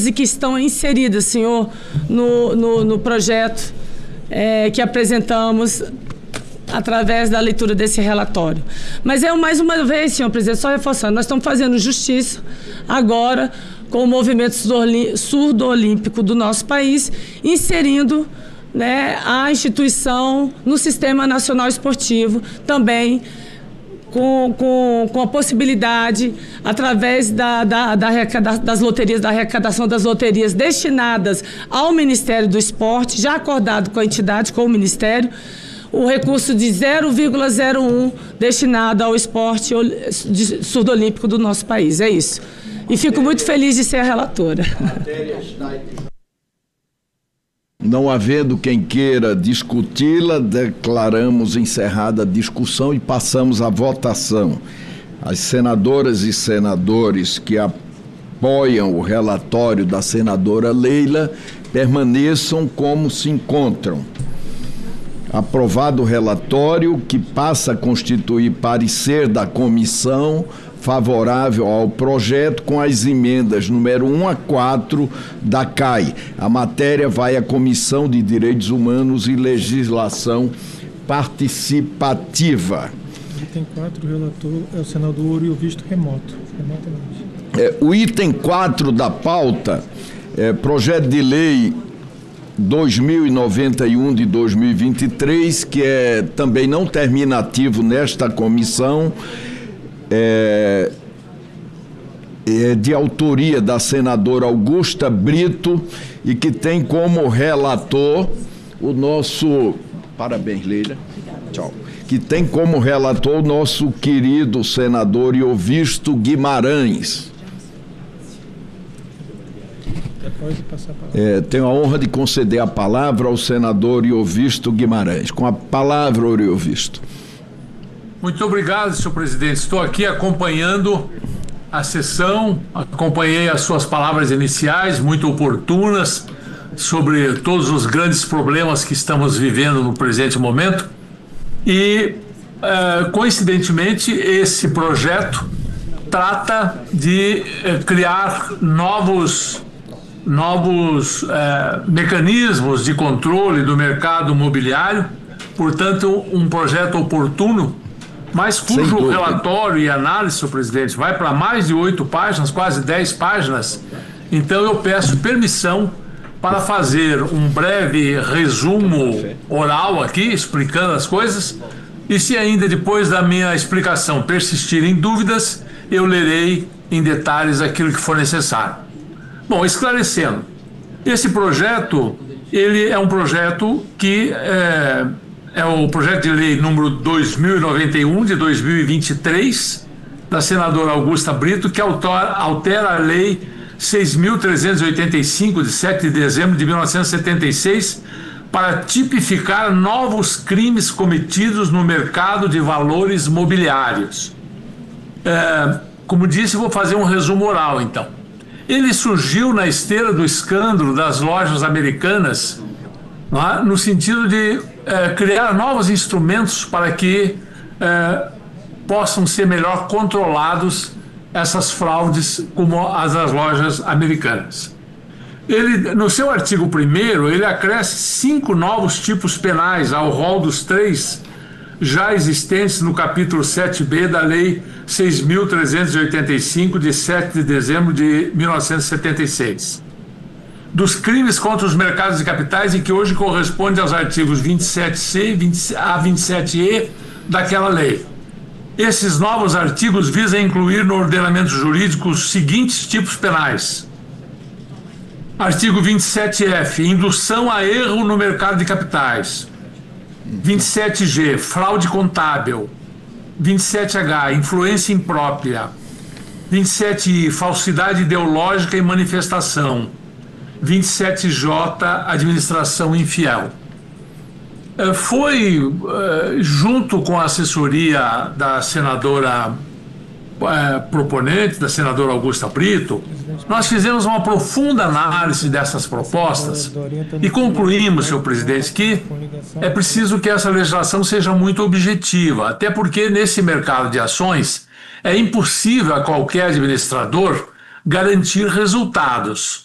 e que estão inseridas, senhor, no projeto que apresentamos através da leitura desse relatório. Mas mais uma vez, senhor presidente, só reforçando, nós estamos fazendo justiça agora com o movimento surdo-olímpico do nosso país, inserindo, né, a instituição no Sistema Nacional Esportivo, também com a possibilidade, através das loterias, da arrecadação das loterias destinadas ao Ministério do Esporte, já acordado com a entidade, com o Ministério, o recurso de 0,01 destinado ao esporte surdo-olímpico do nosso país. É isso. E fico muito feliz de ser a relatora. Não havendo quem queira discuti-la, declaramos encerrada a discussão e passamos à votação. As senadoras e senadores que apoiam o relatório da senadora Leila permaneçam como se encontram. Aprovado o relatório, que passa a constituir parecer da comissão favorável ao projeto com as emendas número 1 a 4 da CAI. A matéria vai à Comissão de Direitos Humanos e Legislação Participativa. Item 4, o relator é o senador Oriovisto remotamente. O item 4 da pauta é projeto de lei 2091 de 2023, que é também não terminativo nesta comissão, é de autoria da senadora Augusta Brito e que tem como relator o nosso... Parabéns, Leila. Tchau. Que tem como relator o nosso querido senador Iovisto Guimarães. Tenho a honra de conceder a palavra ao senador Iovisto Guimarães. Com a palavra, Iovisto. Muito obrigado, senhor presidente. Estou aqui acompanhando a sessão, acompanhei as suas palavras iniciais, muito oportunas, sobre todos os grandes problemas que estamos vivendo no presente momento. E, coincidentemente, esse projeto trata de criar novos mecanismos de controle do mercado imobiliário, portanto, um projeto oportuno, mas cujo relatório e análise, senhor presidente, vai para mais de 8 páginas, quase 10 páginas. Então, eu peço permissão para fazer um breve resumo oral aqui, explicando as coisas, e se ainda depois da minha explicação persistirem dúvidas, eu lerei em detalhes aquilo que for necessário. Bom, esclarecendo, esse projeto, ele é um projeto que é o projeto de lei número 2091 de 2023, da senadora Augusta Brito, que altera a lei 6.385, de 7 de dezembro de 1976, para tipificar novos crimes cometidos no mercado de valores mobiliários. Como disse, vou fazer um resumo oral, então. Ele surgiu na esteira do escândalo das lojas americanas, no sentido de criar novos instrumentos para que possam ser melhor controlados essas fraudes como as das lojas americanas. Ele, no seu artigo 1º, ele acresce 5 novos tipos penais ao rol dos 3 já existentes no capítulo 7b da Lei 6.385, de 7 de dezembro de 1976. Dos crimes contra os mercados de capitais, e que hoje corresponde aos artigos 27C a 27E daquela lei. Esses novos artigos visam incluir no ordenamento jurídico os seguintes tipos penais. Artigo 27F, indução a erro no mercado de capitais. 27G, fraude contábil. 27H, influência imprópria. 27I, falsidade ideológica e manifestação. 27J, administração infiel. Foi, junto com a assessoria da senadora proponente, da senadora Augusta Brito, nós fizemos uma profunda análise dessas propostas e concluímos, senhor presidente, que é preciso que essa legislação seja muito objetiva, até porque nesse mercado de ações é impossível a qualquer administrador garantir resultados.